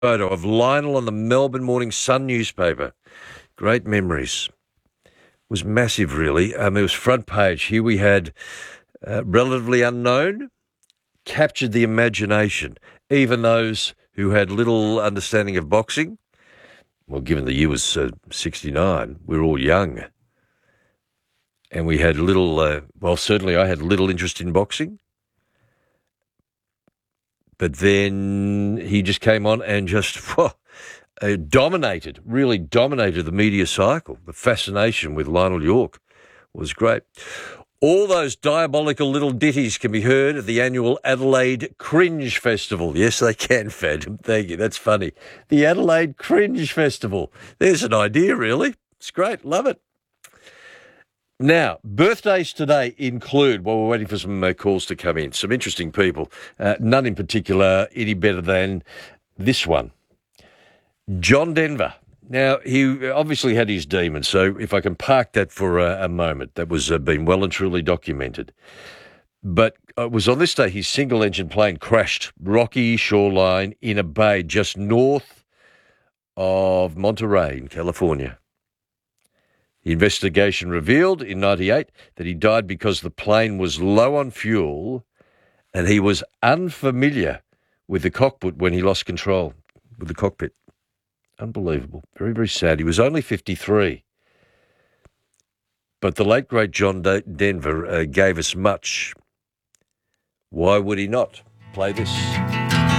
photo of Lionel on the Melbourne Morning Sun newspaper. Great memories. It was massive, really. It was front page. Here we had relatively unknown, captured the imagination. Even those who had little understanding of boxing, well, given the year was 69, we were all young. And we had little, certainly I had little interest in boxing. But then he just came on and just really dominated the media cycle. The fascination with Lionel York was great. All those diabolical little ditties can be heard at the annual Adelaide Cringe Festival. Yes, they can, Phantom. Thank you. That's funny. The Adelaide Cringe Festival. There's an idea, really. It's great. Love it. Now, birthdays today include, while we're waiting for some calls to come in, some interesting people. None in particular any better than this one. John Denver. Now, he obviously had his demons, so if I can park that for a moment, that was been well and truly documented. But it was on this day his single-engine plane crashed rocky shoreline in a bay just north of Monterey in California. The investigation revealed in 1998 that he died because the plane was low on fuel and he was unfamiliar with the cockpit when he lost control with the cockpit. Unbelievable. Very, very sad. He was only 53. But the late, great John Denver gave us much. Why would he not play this?